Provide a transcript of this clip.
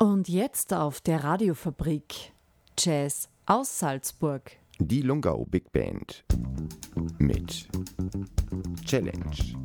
Und jetzt auf der Radiofabrik Jazz aus Salzburg. Die Lungau Big Band mit Challenge.